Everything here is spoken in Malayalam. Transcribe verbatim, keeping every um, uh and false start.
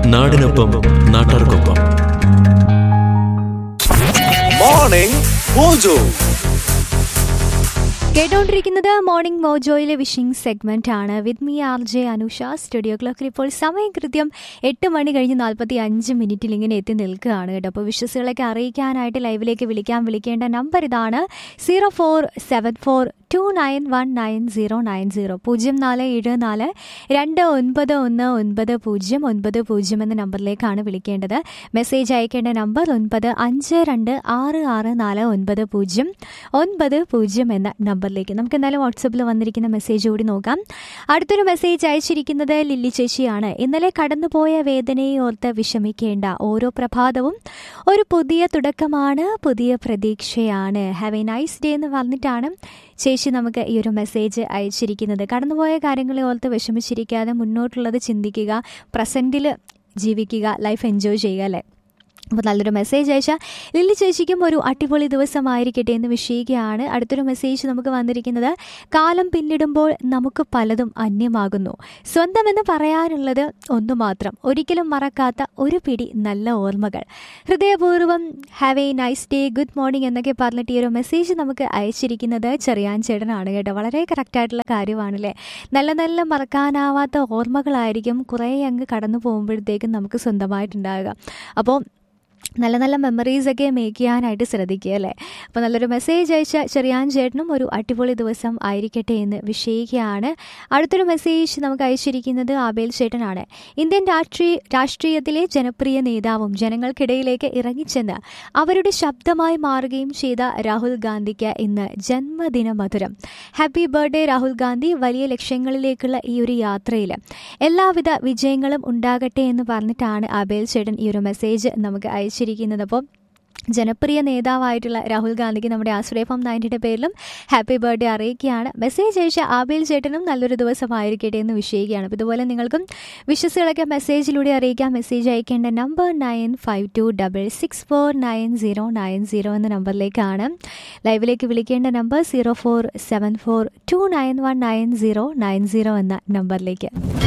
നാടിനൊപ്പം നാട്ടാർക്കൊപ്പം. Morning mojo കേട്ടോണ്ടിരിക്കുന്നത് morning മോജോയിലെ wishing segment ആണ്. With me R J Anusha. Studio ക്ലോക്കിൽ ഇപ്പോൾ സമയം കൃത്യം എട്ട് മണി കഴിഞ്ഞ് നാൽപ്പത്തി അഞ്ച് മിനിറ്റിൽ ഇങ്ങനെ എത്തി നിൽക്കുകയാണ് കേട്ടോ. അപ്പോൾ വിശ്വസികളൊക്കെ അറിയിക്കാനായിട്ട് ലൈവിലേക്ക് വിളിക്കാൻ വിളിക്കേണ്ട നമ്പർ ഇതാണ്: zero four seven four to nine one nine zero nine zero പൂജ്യം നാല് ഏഴ് നാല് രണ്ട് ഒൻപത് ഒന്ന് ഒൻപത് പൂജ്യം ഒൻപത് പൂജ്യം എന്ന നമ്പറിലേക്കാണ് വിളിക്കേണ്ടത്. മെസ്സേജ് അയക്കേണ്ട നമ്പർ ഒൻപത് അഞ്ച് രണ്ട് ആറ് ആറ് നാല് ഒൻപത് പൂജ്യം ഒൻപത് പൂജ്യം എന്ന നമ്പറിലേക്ക്. നമുക്ക് എന്തായാലും വാട്സപ്പിൽ വന്നിരിക്കുന്ന മെസ്സേജ് കൂടി നോക്കാം. അടുത്തൊരു മെസ്സേജ് അയച്ചിരിക്കുന്നത് ലില്ലി ചേച്ചിയാണ്. ഇന്നലെ കടന്നുപോയ വേദനയെ ഓർത്ത് വിഷമിക്കേണ്ട, ഓരോ പ്രഭാതവും ഒരു പുതിയ തുടക്കമാണ്, പുതിയ പ്രതീക്ഷയാണ്. ഹാവ് എ നൈസ് ഡേ എന്ന് പറഞ്ഞിട്ടാണ് ചേച്ചി നമുക്ക് ഈ ഒരു മെസ്സേജ് അയച്ചിരിക്കുന്നത്. കടന്നുപോയ കാര്യങ്ങളെ ഓർത്ത് വിഷമിച്ചിരിക്കാതെ മുന്നോട്ടുള്ളത് ചിന്തിക്കുക, പ്രസൻറ്റിൽ ജീവിക്കുക, ലൈഫ് എൻജോയ് ചെയ്യുക അല്ലേ. അപ്പോൾ നല്ലൊരു മെസ്സേജ് അയച്ചാൽ ലില്ലി ചേച്ചിക്കും ഒരു അടിപൊളി ദിവസമായിരിക്കട്ടെ എന്ന് വിഷയിക്കുകയാണ്. അടുത്തൊരു മെസ്സേജ് നമുക്ക് വന്നിരിക്കുന്നത്: കാലം പിന്നിടുമ്പോൾ നമുക്ക് പലതും അന്യമാകുന്നു, സ്വന്തമെന്ന് പറയാനുള്ളത് ഒന്നു മാത്രം, ഒരിക്കലും മറക്കാത്ത ഒരു പിടി നല്ല ഓർമ്മകൾ. ഹൃദയപൂർവ്വം have A nice day, good morning എന്നൊക്കെ പറഞ്ഞിട്ട് ഈ ഒരു മെസ്സേജ് നമുക്ക് അയച്ചിരിക്കുന്നത് ചെറിയാൻ ചേട്ടനാണ് കേട്ടോ. വളരെ കറക്റ്റായിട്ടുള്ള കാര്യമാണല്ലേ. നല്ല നല്ല മറക്കാനാവാത്ത ഓർമ്മകളായിരിക്കും കുറേ അങ്ങ് കടന്നു പോകുമ്പോഴത്തേക്കും നമുക്ക് സ്വന്തമായിട്ടുണ്ടാകുക. അപ്പോൾ നല്ല നല്ല മെമ്മറീസൊക്കെ മേക്ക് ചെയ്യാനായിട്ട് ശ്രദ്ധിക്കുക അല്ലേ. അപ്പോൾ നല്ലൊരു മെസ്സേജ് അയച്ച ചെറിയാൻ ചേട്ടനും ഒരു അടിപൊളി ദിവസം ആയിരിക്കട്ടെ എന്ന് വിഷയിക്കുകയാണ്. അടുത്തൊരു മെസ്സേജ് നമുക്ക് അയച്ചിരിക്കുന്നത് ആബേൽ ചേട്ടനാണ്. ഇന്ത്യൻ രാഷ്ട്രീയ രാഷ്ട്രീയത്തിലെ ജനപ്രിയ നേതാവും ജനങ്ങൾക്കിടയിലേക്ക് ഇറങ്ങിച്ചെന്ന് അവരുടെ ശബ്ദമായി മാറുകയും ചെയ്ത രാഹുൽ ഗാന്ധിക്ക് ഇന്ന് ജന്മദിന മധുരം. Happy birthday Rahul Gandhi. വലിയ ലക്ഷ്യങ്ങളിലേക്കുള്ള ഈ ഒരു യാത്രയിൽ എല്ലാവിധ വിജയങ്ങളും ഉണ്ടാകട്ടെ എന്ന് പറഞ്ഞിട്ടാണ് ആബേൽ ചേട്ടൻ ഈ ഒരു മെസ്സേജ് നമുക്ക് അയച്ചിരിക്കുന്നത്. അപ്പോൾ ജനപ്രിയ നേതാവായിട്ടുള്ള രാഹുൽ ഗാന്ധിക്ക് നമ്മുടെ ആശ്രയ എഫ് എം നയൻറ്റിയുടെ പേരിലും ഹാപ്പി ബർത്ത്ഡേ അറിയിക്കുകയാണ്. മെസ്സേജ് അയച്ച ആബേൽ ചേട്ടനും നല്ലൊരു ദിവസമായിരിക്കട്ടെ എന്ന് വിഷയിക്കുകയാണ്. അപ്പോൾ ഇതുപോലെ നിങ്ങൾക്കും വിശ്വസികളൊക്കെ മെസ്സേജിലൂടെ അറിയിക്കാം. മെസ്സേജ് അയക്കേണ്ട number nine five to double six four nine zero nine zero എന്ന നമ്പറിലേക്കാണ്. ലൈവിലേക്ക് വിളിക്കേണ്ട number zero four seven four to nine one nine zero nine zero എന്ന നമ്പറിലേക്ക്.